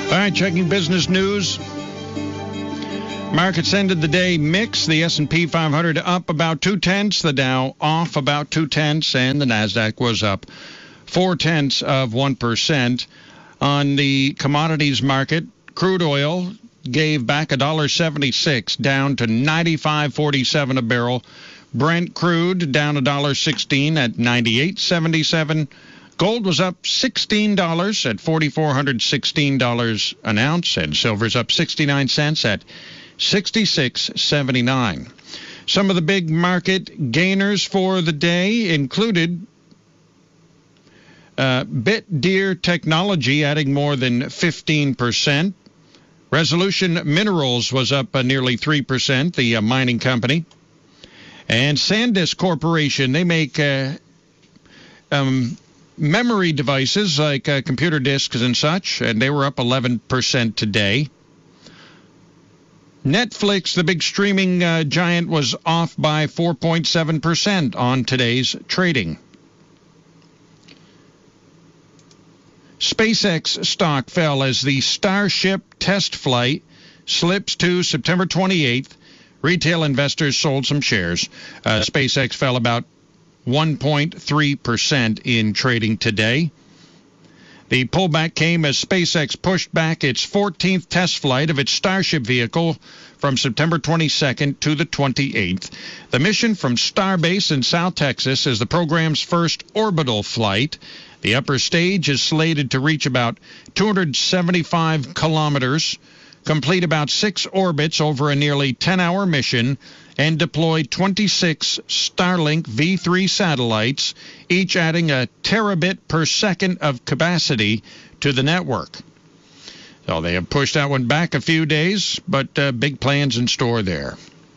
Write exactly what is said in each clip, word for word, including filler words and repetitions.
All right, checking business news. Markets ended the day mixed. The S and P five hundred up about two-tenths, the Dow off about two-tenths, and the NASDAQ was up four-tenths of one percent. On the commodities market, crude oil gave back one dollar seventy-six, down to ninety-five forty-seven a barrel. Brent crude down one dollar sixteen at ninety-eight seventy-seven. Gold was up sixteen dollars at four thousand four hundred sixteen dollars an ounce, and silver's up sixty-nine cents at sixty-six seventy-nine. Some of the big market gainers for the day included uh, Bitdeer Technology adding more than fifteen percent. Resolution Minerals was up uh, nearly three percent, the uh, mining company. And SanDisk Corporation, they make uh, um, memory devices like uh, computer disks and such, and they were up eleven percent today. Netflix, the big streaming uh, giant, was off by four point seven percent on today's trading. SpaceX stock fell as the Starship test flight slips to September twenty-eighth. Retail investors sold some shares. Uh, SpaceX fell about one point three percent in trading today. The pullback came as SpaceX pushed back its fourteenth test flight of its Starship vehicle from September twenty-second to the twenty-eighth. The mission from Starbase in South Texas is the program's first orbital flight. The upper stage is slated to reach about two hundred seventy-five kilometers, complete about six orbits over a nearly ten-hour mission, and deploy twenty-six Starlink V three satellites, each adding a terabit per second of capacity to the network. So they have pushed that one back a few days, but uh, big plans in store there.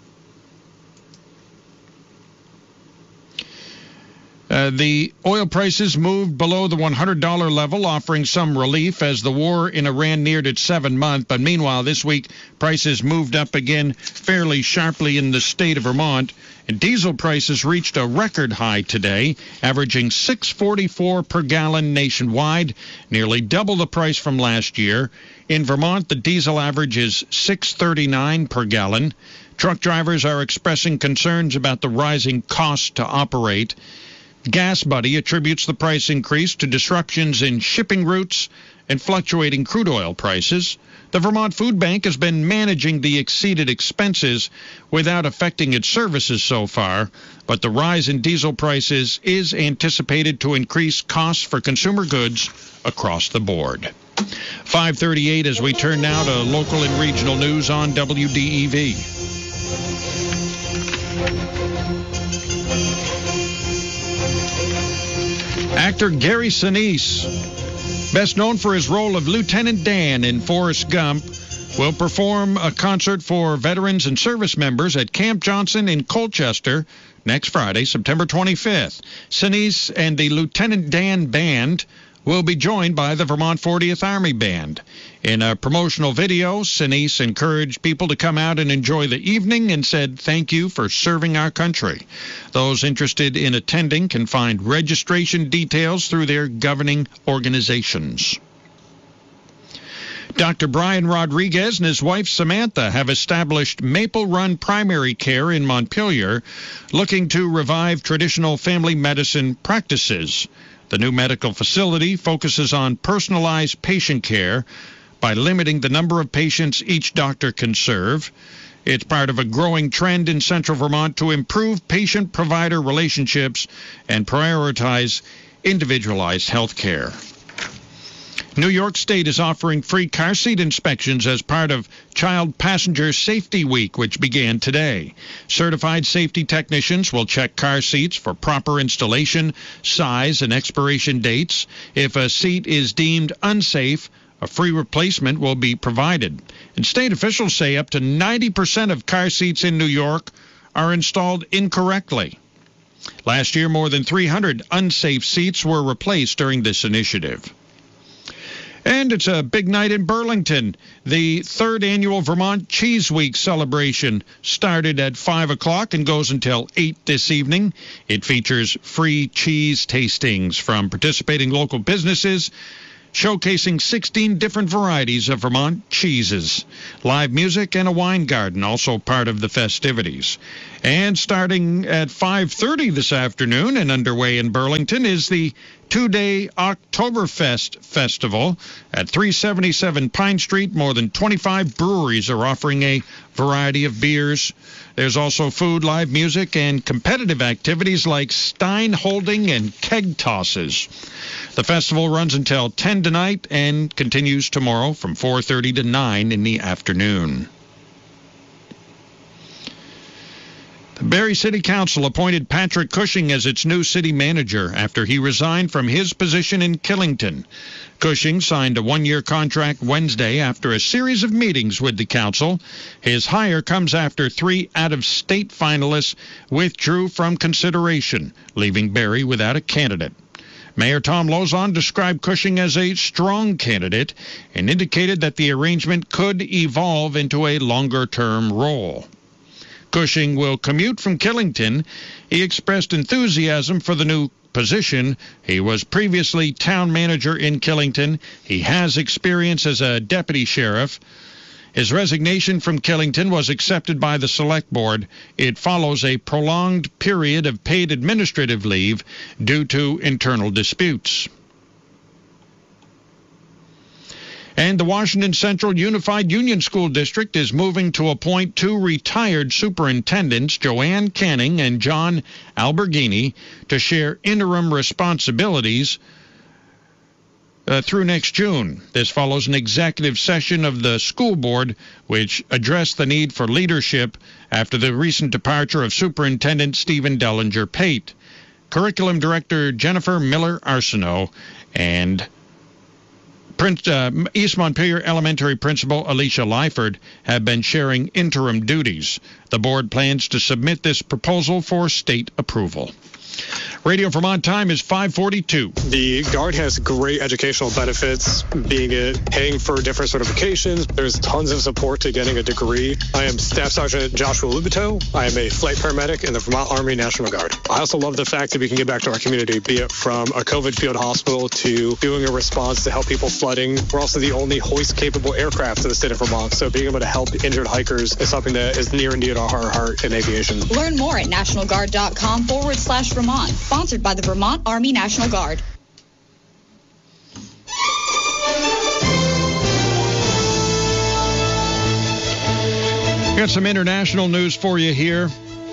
Uh, the oil prices moved below the one hundred dollars level, offering some relief as the war in Iran neared its seven-month. But meanwhile, this week, prices moved up again fairly sharply in the state of Vermont. And diesel prices reached a record high today, averaging six forty-four per gallon nationwide, nearly double the price from last year. In Vermont, the diesel average is six thirty-nine per gallon. Truck drivers are expressing concerns about the rising cost to operate. GasBuddy attributes the price increase to disruptions in shipping routes and fluctuating crude oil prices. The Vermont Food Bank has been managing the exceeded expenses without affecting its services so far, but the rise in diesel prices is anticipated to increase costs for consumer goods across the board. five thirty-eight as we turn now to local and regional news on W D E V. Actor Gary Sinise, best known for his role of Lieutenant Dan in Forrest Gump, will perform a concert for veterans and service members at Camp Johnson in Colchester next Friday, September twenty-fifth. Sinise and the Lieutenant Dan Band will be joined by the Vermont fortieth Army Band. In a promotional video, Sinise encouraged people to come out and enjoy the evening and said, "Thank you for serving our country." Those interested in attending can find registration details through their governing organizations. Doctor Brian Rodriguez and his wife Samantha have established Maple Run Primary Care in Montpelier, looking to revive traditional family medicine practices. The new medical facility focuses on personalized patient care by limiting the number of patients each doctor can serve. It's part of a growing trend in central Vermont to improve patient-provider relationships and prioritize individualized health care. New York State is offering free car seat inspections as part of Child Passenger Safety Week, which began today. Certified safety technicians will check car seats for proper installation, size, and expiration dates. If a seat is deemed unsafe, a free replacement will be provided. And state officials say up to ninety percent of car seats in New York are installed incorrectly. Last year, more than three hundred unsafe seats were replaced during this initiative. And it's a big night in Burlington. The third annual Vermont Cheese Week celebration started at five o'clock and goes until eight this evening. It features free cheese tastings from participating local businesses, showcasing sixteen different varieties of Vermont cheeses. Live music and a wine garden also part of the festivities. And starting at five thirty this afternoon and underway in Burlington is the two-day Oktoberfest Festival. At three seventy-seven Pine Street, more than twenty-five breweries are offering a variety of beers. There's also food, live music, and competitive activities like stein holding and keg tosses. The festival runs until ten tonight and continues tomorrow from four thirty to nine in the afternoon. The Barrie City Council appointed Patrick Cushing as its new city manager after he resigned from his position in Killington. Cushing signed a one-year contract Wednesday after a series of meetings with the council. His hire comes after three out-of-state finalists withdrew from consideration, leaving Barrie without a candidate. Mayor Tom Lozon described Cushing as a strong candidate and indicated that the arrangement could evolve into a longer-term role. Cushing will commute from Killington. He expressed enthusiasm for the new position. He was previously town manager in Killington. He has experience as a deputy sheriff. His resignation from Killington was accepted by the Select Board. It follows a prolonged period of paid administrative leave due to internal disputes. And the Washington Central Unified Union School District is moving to appoint two retired superintendents, Joanne Canning and John Alberghini, to share interim responsibilities uh, through next June. This follows an executive session of the school board, which addressed the need for leadership after the recent departure of Superintendent Stephen Dellinger Pate. Curriculum Director Jennifer Miller Arsenault and Prince, uh, East Montpelier Elementary Principal Alicia Lyford have been sharing interim duties. The board plans to submit this proposal for state approval. Radio Vermont time is five forty-two. The Guard has great educational benefits, being it paying for different certifications. There's tons of support to getting a degree. I am Staff Sergeant Joshua Lubito. I am a flight paramedic in the Vermont Army National Guard. I also love the fact that we can give back to our community, be it from a COVID field hospital to doing a response to help people flooding. We're also the only hoist-capable aircraft in the state of Vermont, so being able to help injured hikers is something that is near and dear to our heart in aviation. Learn more at nationalguard.com forward slash Vermont. Sponsored by the Vermont Army National Guard. Got some international news for you here.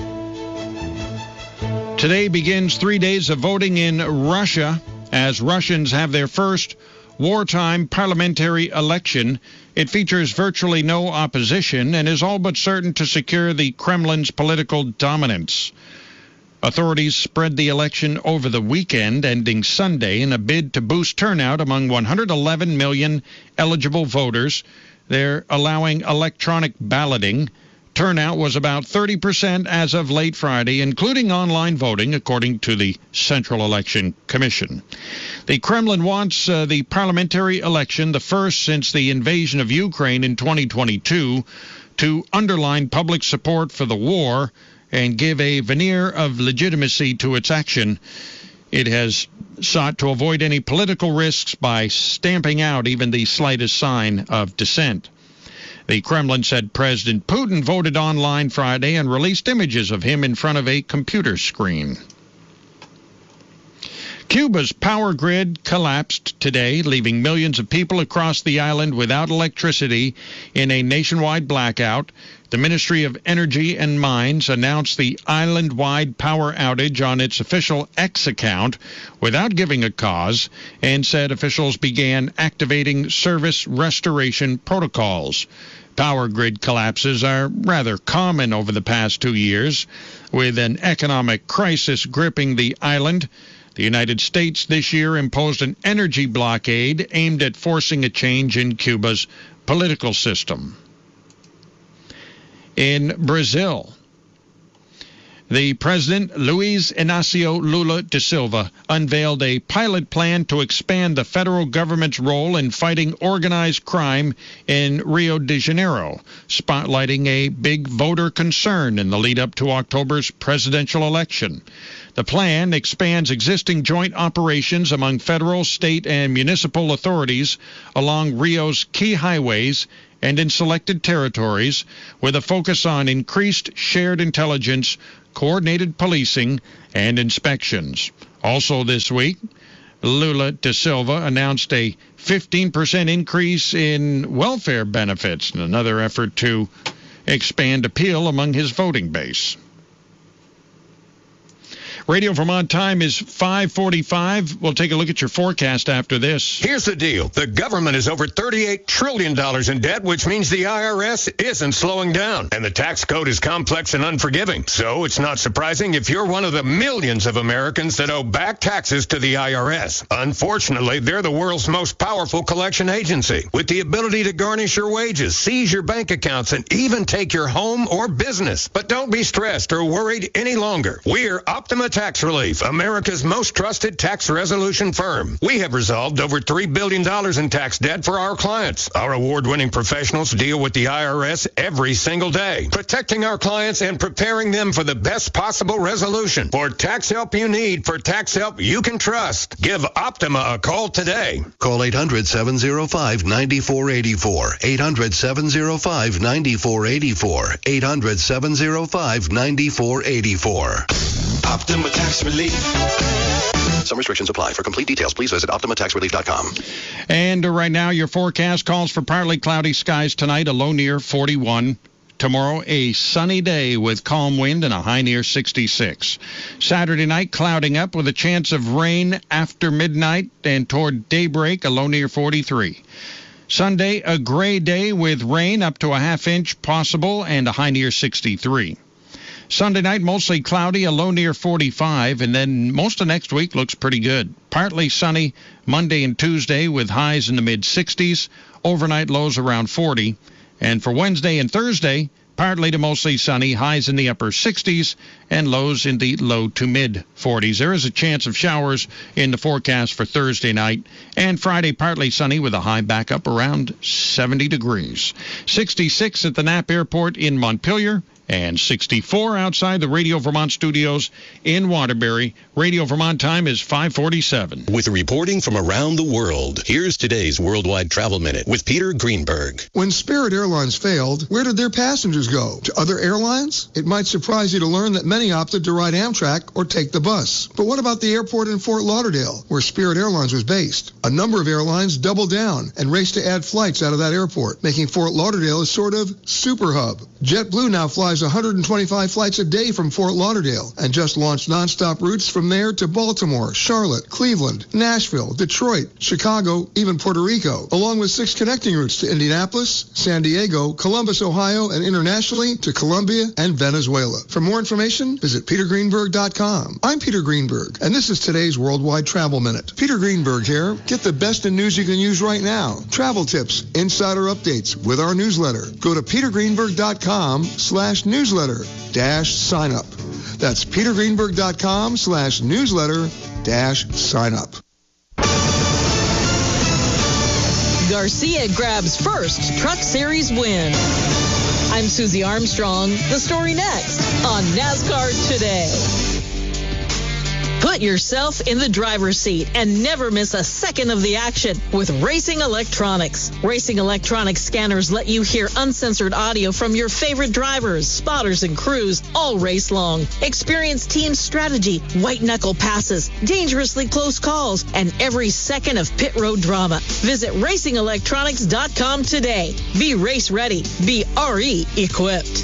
Today begins three days of voting in Russia as Russians have their first wartime parliamentary election. It features virtually no opposition and is all but certain to secure the Kremlin's political dominance. Authorities spread the election over the weekend, ending Sunday, in a bid to boost turnout among one hundred eleven million eligible voters. They're allowing electronic balloting. Turnout was about thirty percent as of late Friday, including online voting, according to the Central Election Commission. The Kremlin wants uh, the parliamentary election, the first since the invasion of Ukraine in twenty twenty-two, to underline public support for the war and give a veneer of legitimacy to its action. It has sought to avoid any political risks by stamping out even the slightest sign of dissent. The Kremlin said President Putin voted online Friday and released images of him in front of a computer screen. Cuba's power grid collapsed today, leaving millions of people across the island without electricity in a nationwide blackout. The Ministry of Energy and Mines announced the island-wide power outage on its official X account without giving a cause and said officials began activating service restoration protocols. Power grid collapses are rather common over the past two years, with an economic crisis gripping the island. The United States this year imposed an energy blockade aimed at forcing a change in Cuba's political system. In Brazil, The president, Luiz Inácio Lula da Silva, unveiled a pilot plan to expand the federal government's role in fighting organized crime in Rio de Janeiro, spotlighting a big voter concern in the lead-up to October's presidential election. The plan expands existing joint operations among federal, state, and municipal authorities along Rio's key highways and in selected territories, with a focus on increased shared intelligence, coordinated policing, and inspections. Also this week, Lula da Silva announced a fifteen percent increase in welfare benefits, in another effort to expand appeal among his voting base. Radio Vermont time is five forty-five. We'll take a look at your forecast after this. Here's the deal. The government is over thirty-eight trillion dollars in debt, which means the I R S isn't slowing down. And the tax code is complex and unforgiving. So it's not surprising if you're one of the millions of Americans that owe back taxes to the I R S. Unfortunately, they're the world's most powerful collection agency, with the ability to garnish your wages, seize your bank accounts, and even take your home or business. But don't be stressed or worried any longer. We're Optima Tax Relief, America's most trusted tax resolution firm. We have resolved over three billion dollars in tax debt for our clients. Our award-winning professionals deal with the I R S every single day, protecting our clients and preparing them for the best possible resolution. For tax help you need, for tax help you can trust, give Optima a call today. Call eight hundred, seven oh five, nine four eight four. eight hundred, seven oh five, nine four eight four. eight hundred, seven oh five, nine four eight four. Optima Tax Relief. Some restrictions apply. For complete details, please visit optima tax relief dot com. And uh, right now, your forecast calls for partly cloudy skies tonight, a low near forty-one. Tomorrow, a sunny day with calm wind and a high near sixty-six. Saturday night, clouding up with a chance of rain after midnight and toward daybreak, a low near forty-three. Sunday, a gray day with rain up to a half inch possible and a high near sixty-three. Sunday night, mostly cloudy, a low near forty-five, and then most of next week looks pretty good. Partly sunny Monday and Tuesday with highs in the mid-sixties, overnight lows around forty. And for Wednesday and Thursday, partly to mostly sunny, highs in the upper sixties and lows in the low to mid-forties. There is a chance of showers in the forecast for Thursday night, and Friday partly sunny with a high back up around seventy degrees. sixty-six at the Knapp Airport in Montpelier, and sixty-four outside the Radio Vermont studios in Waterbury. Radio Vermont time is five forty-seven. With reporting from around the world, here's today's Worldwide Travel Minute with Peter Greenberg. When Spirit Airlines failed, where did their passengers go? To other airlines? It might surprise you to learn that many opted to ride Amtrak or take the bus. But what about the airport in Fort Lauderdale, where Spirit Airlines was based? A number of airlines doubled down and raced to add flights out of that airport, making Fort Lauderdale a sort of super hub. JetBlue now flies one hundred twenty-five flights a day from Fort Lauderdale and just launched nonstop routes from there to Baltimore, Charlotte, Cleveland, Nashville, Detroit, Chicago, even Puerto Rico, along with six connecting routes to Indianapolis, San Diego, Columbus, Ohio, and internationally to Colombia and Venezuela. For more information, visit peter greenberg dot com. I'm Peter Greenberg, and this is today's Worldwide Travel Minute. Peter Greenberg here. Get the best in news you can use right now. Travel tips, insider updates with our newsletter. Go to peter greenberg dot com slash newsletter dash sign up. That's peter greenberg dot com slash newsletter dash sign up. Garcia grabs first Truck Series win. I'm Susie Armstrong. The story next on NASCAR Today. Put yourself in the driver's seat and never miss a second of the action with Racing Electronics. Racing Electronics scanners let you hear uncensored audio from your favorite drivers, spotters, and crews all race long. Experience team strategy, white-knuckle passes, dangerously close calls, and every second of pit road drama. Visit racing electronics dot com today. Be race ready. Be R E equipped.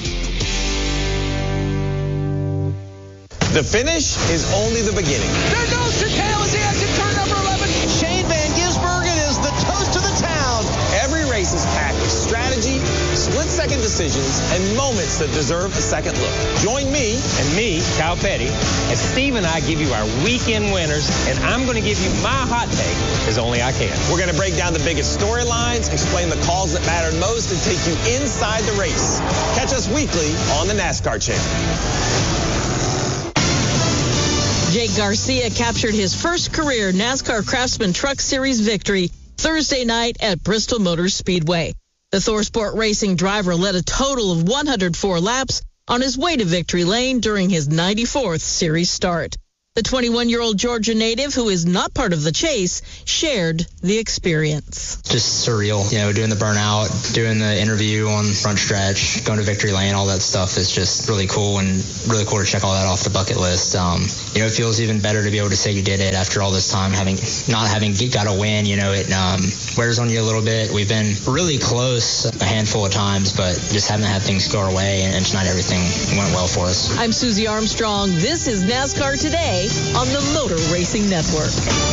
The finish is only the beginning. There goes Chicane as he exits turn number eleven. Shane Van Gisbergen is the toast of the town. Every race is packed with strategy, split-second decisions, and moments that deserve a second look. Join me and me, Kyle Petty, as Steve and I give you our weekend winners, and I'm going to give you my hot take as only I can. We're going to break down the biggest storylines, explain the calls that mattered most, and take you inside the race. Catch us weekly on the NASCAR Channel. Jake Garcia captured his first career NASCAR Craftsman Truck Series victory Thursday night at Bristol Motor Speedway. The ThorSport Racing driver led a total of one hundred four laps on his way to victory lane during his ninety-fourth series start. The twenty-one-year-old Georgia native, who is not part of the chase, shared the experience. Just surreal, you know, doing the burnout, doing the interview on front stretch, going to victory lane, all that stuff is just really cool and really cool to check all that off the bucket list. Um, you know, it feels even better to be able to say you did it after all this time, having not having got a win. You know, it um, wears on you a little bit. We've been really close a handful of times, but just haven't had things go our way, and tonight everything went well for us. I'm Susie Armstrong. This is NASCAR Today on the Motor Racing Network.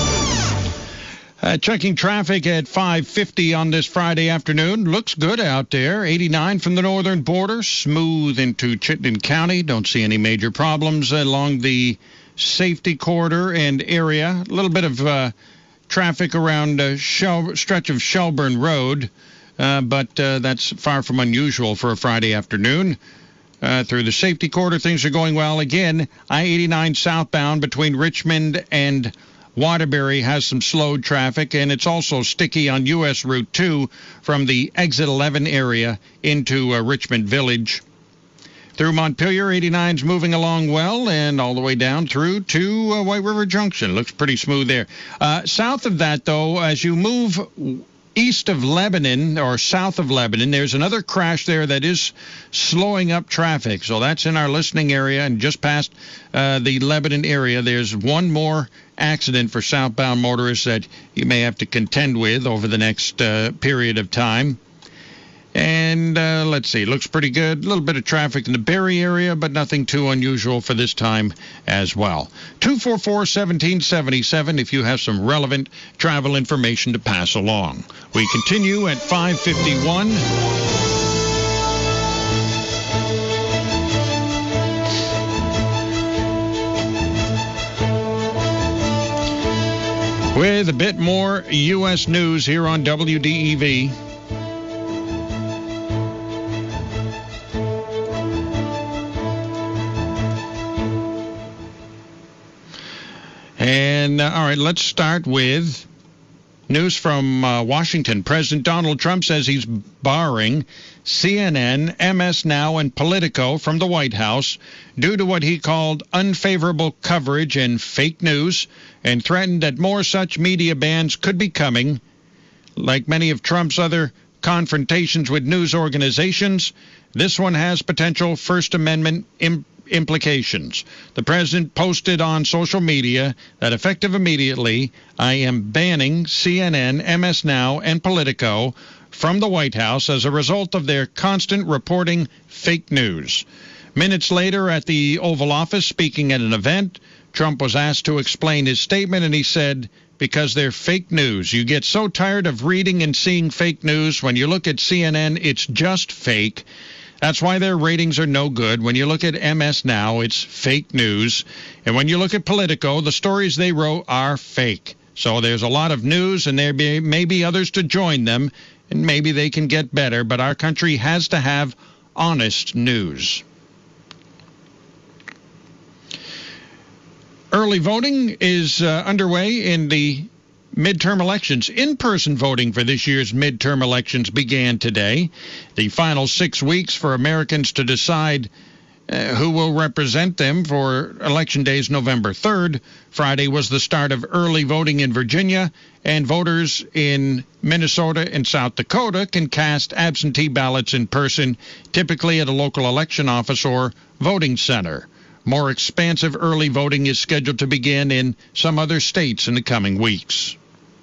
Uh, checking traffic at five fifty on this Friday afternoon. Looks good out there. eighty-nine from the northern border, smooth into Chittenden County. Don't see any major problems along the safety corridor and area. A little bit of uh, traffic around a Shel- stretch of Shelburne Road, uh, but uh, that's far from unusual for a Friday afternoon. Uh, through the safety corridor, things are going well. Again, I eighty-nine southbound between Richmond and Waterbury has some slowed traffic, and it's also sticky on U S Route two from the exit eleven area into uh, Richmond Village. Through Montpelier, eighty-nine's moving along well, and all the way down through to uh, White River Junction. Looks pretty smooth there. Uh, south of that, though, as you move east of Lebanon or south of Lebanon, there's another crash there that is slowing up traffic. So that's in our listening area, and just past uh, the Lebanon area, there's one more accident for southbound motorists that you may have to contend with over the next uh, period of time. And uh, let's see, looks pretty good. A little bit of traffic in the Barrie area, but nothing too unusual for this time as well. two four four, one seven seven seven if you have some relevant travel information to pass along. We continue at five fifty-one. With a bit more U S news here on W D E V. And, uh, all right, let's start with news from uh, Washington. President Donald Trump says he's barring C N N, M S Now, and Politico from the White House due to what he called unfavorable coverage and fake news, and threatened that more such media bans could be coming. Like many of Trump's other confrontations with news organizations, this one has potential First Amendment implications. implications. The president posted on social media that effective immediately, I am banning C N N, M S Now, and Politico from the White House as a result of their constant reporting fake news. Minutes later at the Oval Office, speaking at an event, Trump was asked to explain his statement, and he said, because they're fake news. You get so tired of reading and seeing fake news. When you look at C N N, it's just fake. That's why their ratings are no good. When you look at M S Now, it's fake news. And when you look at Politico, the stories they wrote are fake. So there's a lot of news, and there may be others to join them, and maybe they can get better. But our country has to have honest news. Early voting is uh, underway in the midterm elections. In-person voting for this year's midterm elections began today. The final six weeks for Americans to decide uh, who will represent them for Election Day's November third. Friday was the start of early voting in Virginia, and voters in Minnesota and South Dakota can cast absentee ballots in person, typically at a local election office or voting center. More expansive early voting is scheduled to begin in some other states in the coming weeks.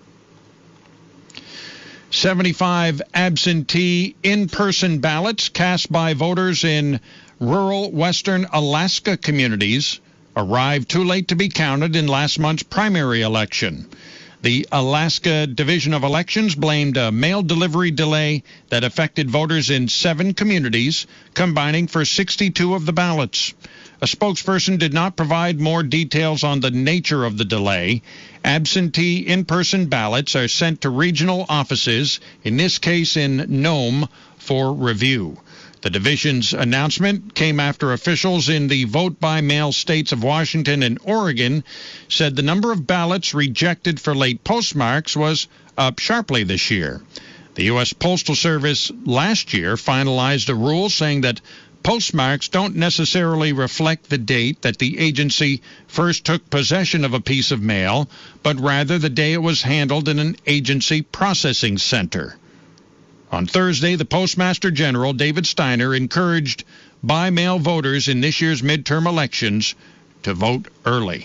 seventy-five absentee in-person ballots cast by voters in rural western Alaska communities arrived too late to be counted in last month's primary election. The Alaska Division of Elections blamed a mail delivery delay that affected voters in seven communities, combining for sixty-two of the ballots. A spokesperson did not provide more details on the nature of the delay. Absentee in-person ballots are sent to regional offices, in this case in Nome, for review. The division's announcement came after officials in the vote-by-mail states of Washington and Oregon said the number of ballots rejected for late postmarks was up sharply this year. The U S Postal Service last year finalized a rule saying that postmarks don't necessarily reflect the date that the agency first took possession of a piece of mail, but rather the day it was handled in an agency processing center. On Thursday, the Postmaster General, David Steiner, encouraged by-mail voters in this year's midterm elections to vote early.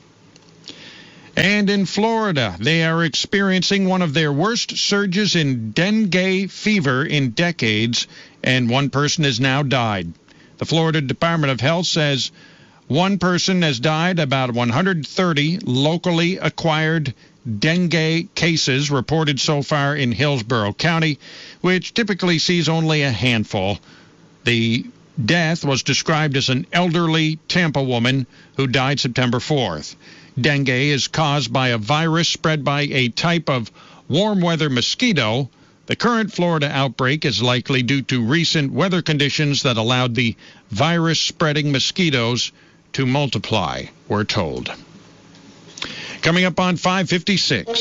And in Florida, they are experiencing one of their worst surges in dengue fever in decades, and one person has now died. The Florida Department of Health says one person has died, about one hundred thirty locally acquired dengue cases reported so far in Hillsborough County, which typically sees only a handful. The death was described as an elderly Tampa woman who died September fourth. Dengue is caused by a virus spread by a type of warm weather mosquito. The current Florida outbreak is likely due to recent weather conditions that allowed the virus-spreading mosquitoes to multiply, we're told. Coming up on five fifty-six.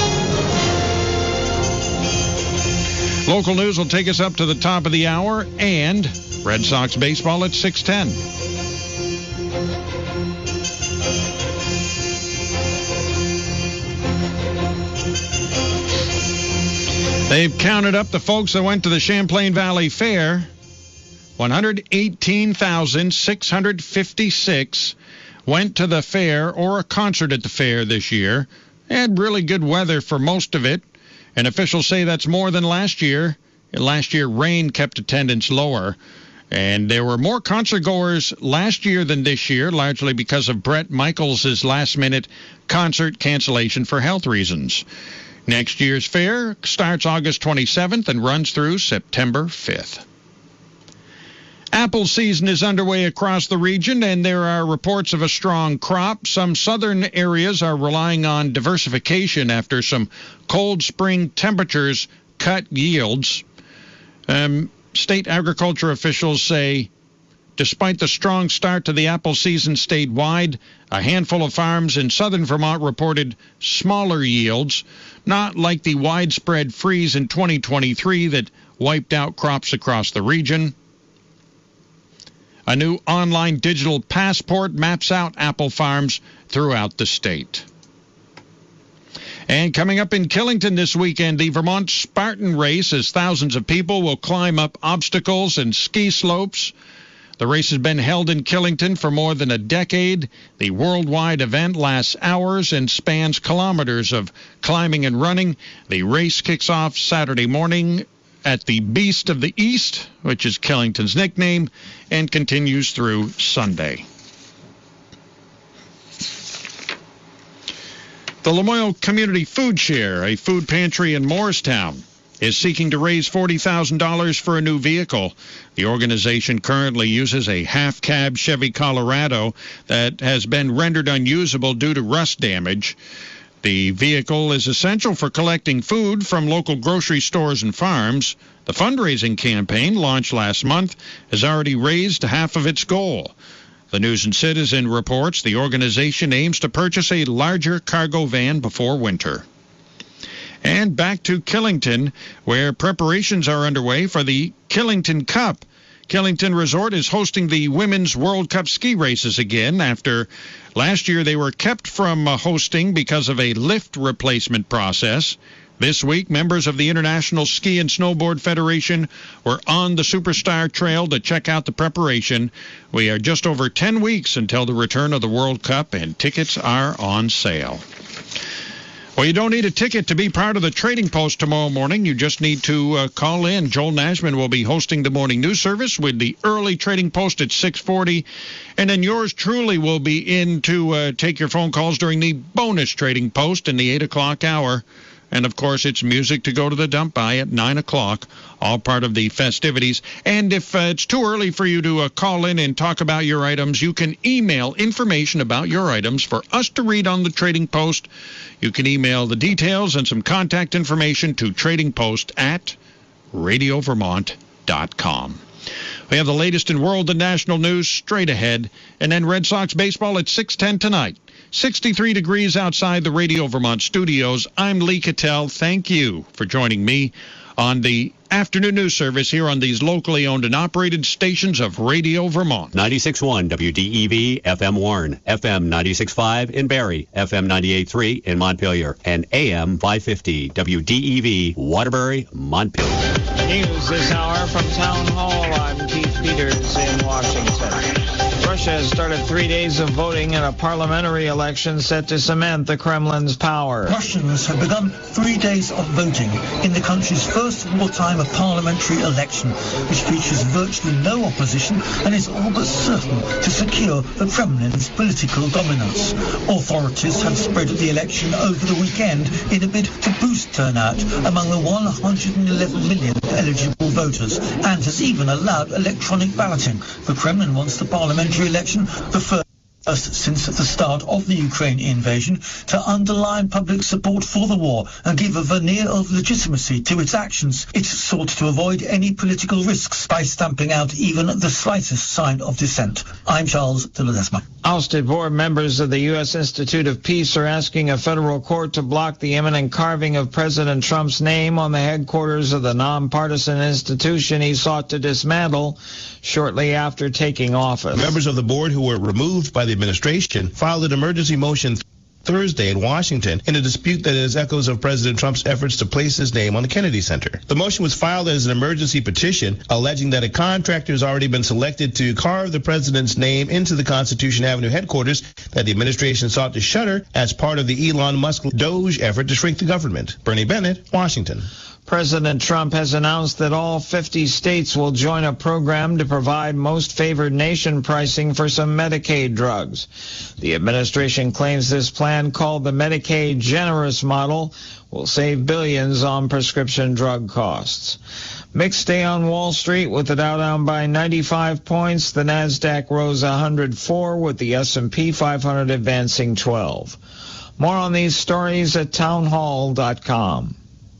Local news will take us up to the top of the hour, and Red Sox baseball at six ten. They've counted up the folks that went to the Champlain Valley Fair. one hundred eighteen thousand six hundred fifty-six went to the fair or a concert at the fair this year. They had really good weather for most of it, and officials say that's more than last year. Last year, rain kept attendance lower, and there were more concertgoers last year than this year, largely because of Bret Michaels' last-minute concert cancellation for health reasons. Next year's fair starts August twenty-seventh and runs through September fifth. Apple season is underway across the region, and there are reports of a strong crop. Some southern areas are relying on diversification after some cold spring temperatures cut yields. Um, state agriculture officials say despite the strong start to the apple season statewide, a handful of farms in southern Vermont reported smaller yields, not like the widespread freeze in twenty twenty-three that wiped out crops across the region. A new online digital passport maps out apple farms throughout the state. And coming up in Killington this weekend, the Vermont Spartan Race, as thousands of people will climb up obstacles and ski slopes. The race has been held in Killington for more than a decade. The worldwide event lasts hours and spans kilometers of climbing and running. The race kicks off Saturday morning at the Beast of the East, which is Killington's nickname, and continues through Sunday. The Lamoille Community Food Share, a food pantry in Morristown, is seeking to raise forty thousand dollars for a new vehicle. The organization currently uses a half-cab Chevy Colorado that has been rendered unusable due to rust damage. The vehicle is essential for collecting food from local grocery stores and farms. The fundraising campaign, launched last month, has already raised half of its goal. The News and Citizen reports the organization aims to purchase a larger cargo van before winter. And back to Killington, where preparations are underway for the Killington Cup. Killington Resort is hosting the Women's World Cup ski races again after last year they were kept from uh, hosting because of a lift replacement process. This week, members of the International Ski and Snowboard Federation were on the Superstar Trail to check out the preparation. We are just over ten weeks until the return of the World Cup, and tickets are on sale. Well, you don't need a ticket to be part of the Trading Post tomorrow morning. You just need to uh, call in. Joel Nashman will be hosting the morning news service with the early Trading Post at six forty. And then yours truly will be in to uh, take your phone calls during the bonus Trading Post in the eight o'clock hour. And, of course, it's music to go to the dump by at nine o'clock, all part of the festivities. And if uh, it's too early for you to uh, call in and talk about your items, you can email information about your items for us to read on the Trading Post. You can email the details and some contact information to Trading Post at radio vermont dot com. We have the latest in world and national news straight ahead, and then Red Sox baseball at six ten tonight. sixty-three degrees outside the Radio Vermont studios. I'm Lee Cattell. Thank you for joining me on the afternoon news service here on these locally owned and operated stations of Radio Vermont. ninety-six point one W D E V, F M Warren, F M ninety-six point five in Barrie, F M ninety-eight point three in Montpelier, and A M five fifty W D E V, Waterbury, Montpelier. News this hour from Town Hall. I'm Keith Peters in Washington. Russia has started three days of voting in a parliamentary election set to cement the Kremlin's power. Russians have begun three days of voting in the country's first wartime parliamentary election, which features virtually no opposition and is all but certain to secure the Kremlin's political dominance. Authorities have spread the election over the weekend in a bid to boost turnout among the one hundred eleven million eligible voters, and has even allowed electronic balloting. The Kremlin wants the parliamentary election, the first since the start of the Ukraine invasion, to underline public support for the war and give a veneer of legitimacy to its actions. It sought to avoid any political risks by stamping out even the slightest sign of dissent. I'm Charles de Ledesma. Ousted board members of the U S Institute of Peace are asking a federal court to block the imminent carving of President Trump's name on the headquarters of the nonpartisan institution he sought to dismantle shortly after taking office. Members of the board who were removed by the administration filed an emergency motion Thursday in Washington in a dispute that is echoes of President Trump's efforts to place his name on the Kennedy Center. The motion was filed as an emergency petition alleging that a contractor has already been selected to carve the president's name into the Constitution Avenue headquarters that the administration sought to shutter as part of the Elon Musk Doge effort to shrink the government. Bernie Bennett, Washington. President Trump has announced that all fifty states will join a program to provide most favored nation pricing for some Medicaid drugs. The administration claims this plan, called the Medicaid Generous Model, will save billions on prescription drug costs. Mixed day on Wall Street with the Dow down by ninety-five points. The NASDAQ rose one hundred four with the S and P five hundred advancing twelve. More on these stories at townhall dot com.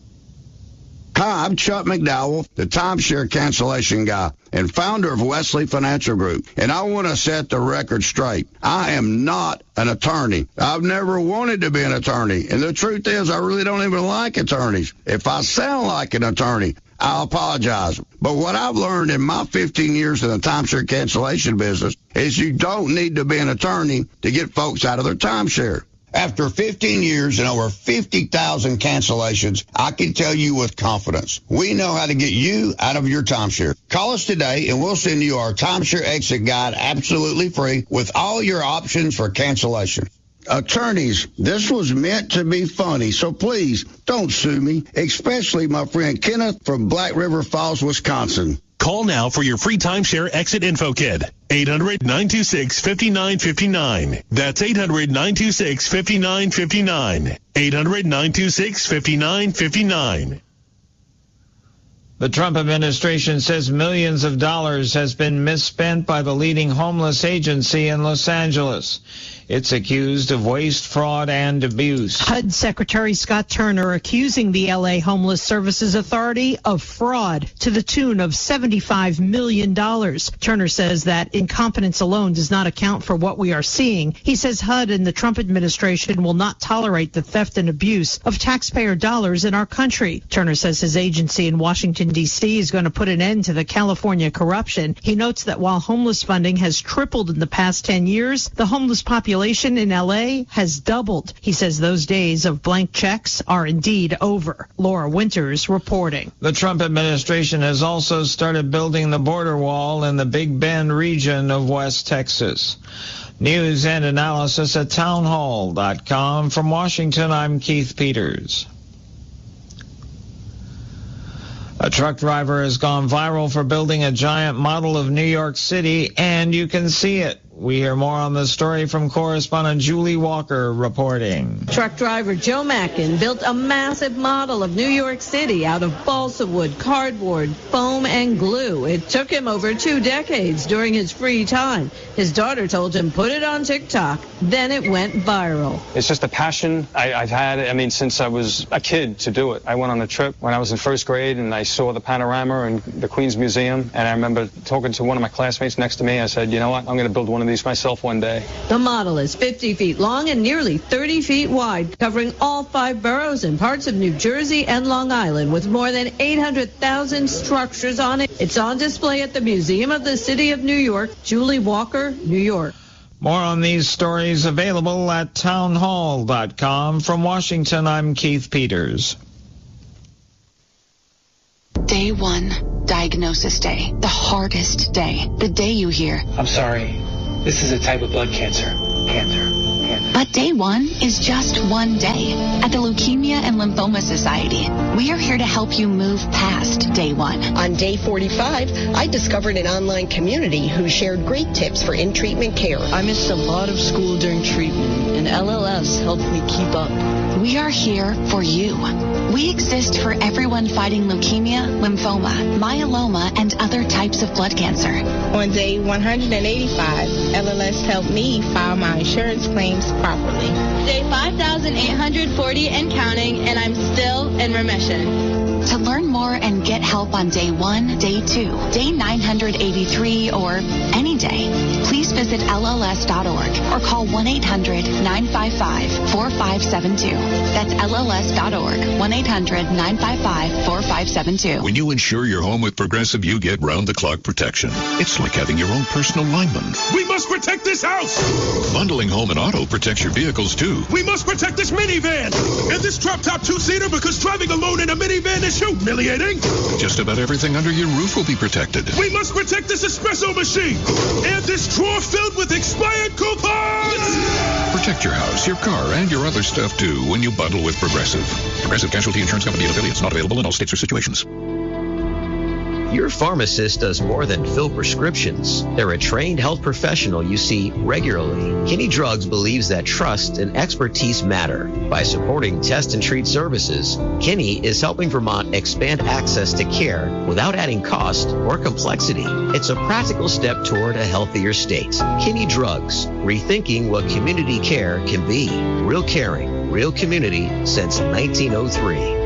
Hi, I'm Chuck McDowell, the timeshare cancellation guy and founder of Wesley Financial Group, and I want to set the record straight. I am not an attorney. I've never wanted to be an attorney, and the truth is I really don't even like attorneys. If I sound like an attorney, I apologize. But what I've learned in my fifteen years in the timeshare cancellation business is you don't need to be an attorney to get folks out of their timeshare. After fifteen years and over fifty thousand cancellations, I can tell you with confidence, we know how to get you out of your timeshare. Call us today and we'll send you our timeshare exit guide absolutely free with all your options for cancellation. Attorneys, this was meant to be funny, so please don't sue me, especially my friend Kenneth from Black River Falls, Wisconsin. Call now for your free timeshare exit info kit. eight hundred, nine two six, five nine five nine. That's eight hundred, nine two six, five nine five nine. eight hundred, nine two six, five nine five nine. The Trump administration says millions of dollars has been misspent by the leading homeless agency in Los Angeles. It's accused of waste, fraud, and abuse. H U D Secretary Scott Turner accusing the L A Homeless Services Authority of fraud to the tune of seventy-five million dollars. Turner says that incompetence alone does not account for what we are seeing. He says H U D and the Trump administration will not tolerate the theft and abuse of taxpayer dollars in our country. Turner says his agency in Washington, D C is going to put an end to the California corruption. He notes that while homeless funding has tripled in the past ten years, the homeless population in L A has doubled. He says those days of blank checks are indeed over. Laura Winters reporting. The Trump administration has also started building the border wall in the Big Bend region of West Texas. News and analysis at townhall dot com. From Washington, I'm Keith Peters. A truck driver has gone viral for building a giant model of New York City, and you can see it. We hear more on the story from correspondent Julie Walker reporting. Truck driver Joe Mackin built a massive model of New York City out of balsa wood, cardboard, foam, and glue. It took him over two decades during his free time. His daughter told him put it on TikTok. Then it went viral. It's just a passion I, I've had, I mean, since I was a kid to do it. I went on a trip when I was in first grade and I saw the panorama and the Queens Museum. And I remember talking to one of my classmates next to me. I said, you know what, I'm going to build one of these myself one day. The model is fifty feet long and nearly thirty feet wide, covering all five boroughs and parts of New Jersey and Long Island, with more than eight hundred thousand structures on it. It's on display at the Museum of the City of New York. Julie Walker, New York. More on these stories available at townhall dot com. From Washington, I'm Keith Peters. Day one, diagnosis day, the hardest day, the day you hear, I'm sorry, this is a type of blood cancer. Cancer. Cancer. But day one is just one day. At the Leukemia and Lymphoma Society, we are here to help you move past day one. On day forty-five, I discovered an online community who shared great tips for in-treatment care. I missed a lot of school during treatment, and L L S helped me keep up. We are here for you. We exist for everyone fighting leukemia, lymphoma, myeloma, and other types of blood cancer. On day one hundred eighty-five, L L S helped me file my insurance claims properly. Day five thousand eight hundred forty and counting, and I'm still in remission. To learn more and get help on day one, day two, day nine hundred eighty-three, or any day, please visit L L S dot org or call one eight hundred nine five five four five seven two. That's L L S dot org, one eight hundred nine five five four five seven two. When you insure your home with Progressive, you get round-the-clock protection. It's like having your own personal lineman. We must protect this house! Bundling home and auto protects your vehicles, too. We must protect this minivan! And this drop-top two-seater, because driving alone in a minivan is humiliating! Just about everything under your roof will be protected. We must protect this espresso machine! And this drawer filled with expired coupons! Protect your house, your car, and your other stuff, too, when you bundle with Progressive. Progressive Casualty Insurance Company and affiliates. Not available in all states or situations. Your pharmacist does more than fill prescriptions. They're a trained health professional you see regularly. Kinney Drugs believes that trust and expertise matter. By supporting test and treat services, Kinney is helping Vermont expand access to care without adding cost or complexity. It's a practical step toward a healthier state. Kinney Drugs, rethinking what community care can be. Real caring, real community since nineteen oh three.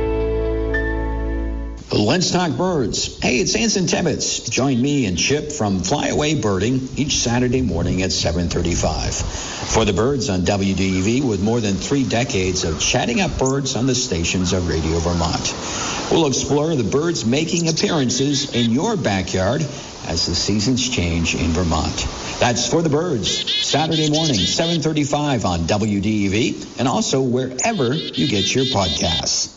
Let's talk birds. Hey, it's Anson Tebbets. Join me and Chip from Flyaway Birding each Saturday morning at seven thirty-five. For the birds on W D E V, with more than three decades of chatting up birds on the stations of Radio Vermont. We'll explore the birds making appearances in your backyard as the seasons change in Vermont. That's For the Birds, Saturday morning, seven thirty-five on W D E V, and also wherever you get your podcasts.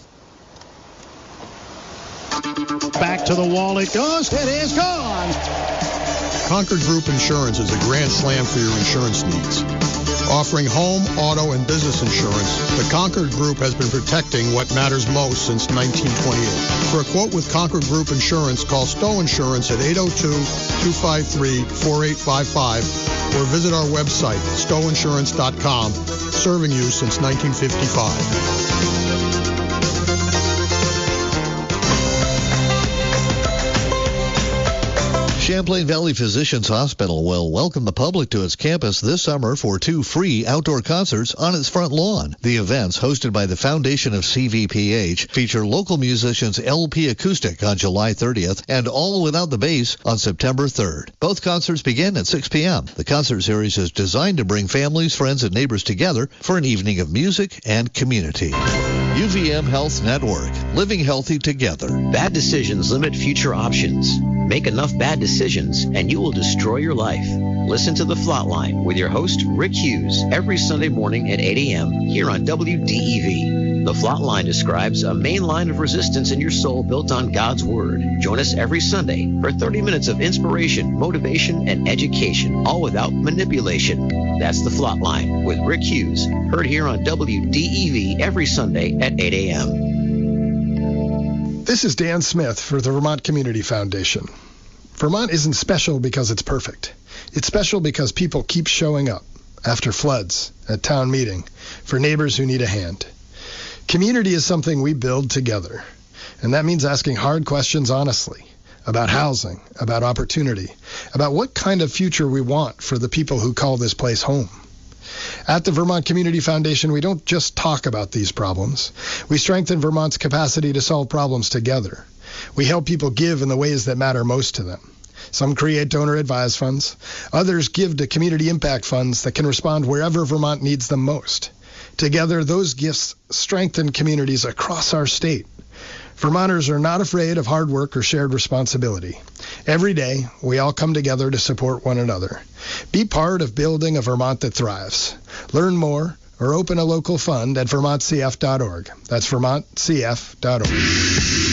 Back to the wall it goes. It is gone. Concord Group Insurance is a grand slam for your insurance needs. Offering home, auto, and business insurance, the Concord Group has been protecting what matters most since nineteen twenty-eight. For a quote with Concord Group Insurance, call Stowe Insurance at eight oh two, two five three, four eight five five or visit our website, stowe insurance dot com, serving you since nineteen fifty-five. Champlain Valley Physicians Hospital will welcome the public to its campus this summer for two free outdoor concerts on its front lawn. The events, hosted by the Foundation of C V P H, feature local musicians L P Acoustic on July thirtieth and All Without the Bass on September third. Both concerts begin at six p.m. The concert series is designed to bring families, friends, and neighbors together for an evening of music and community. U V M Health Network, living healthy together. Bad decisions limit future options. Make enough bad decisions and you will destroy your life. Listen to The Flatline with your host, Rick Hughes, every Sunday morning at eight a.m. here on W D E V. The Flatline describes a main line of resistance in your soul built on God's Word. Join us every Sunday for thirty minutes of inspiration, motivation, and education, all without manipulation. That's The Flatline with Rick Hughes, heard here on W D E V every Sunday at eight a.m. This is Dan Smith for the Vermont Community Foundation. Vermont isn't special because it's perfect. It's special because people keep showing up after floods, at town meeting, for neighbors who need a hand. Community is something we build together, and that means asking hard questions honestly about housing, about opportunity, about what kind of future we want for the people who call this place home. At the Vermont Community Foundation, we don't just talk about these problems. We strengthen Vermont's capacity to solve problems together. We help people give in the ways that matter most to them. Some create donor-advised funds. Others give to community impact funds that can respond wherever Vermont needs them most. Together, those gifts strengthen communities across our state. Vermonters are not afraid of hard work or shared responsibility. Every day, we all come together to support one another. Be part of building a Vermont that thrives. Learn more or open a local fund at vermont c f dot org. That's vermont c f dot org.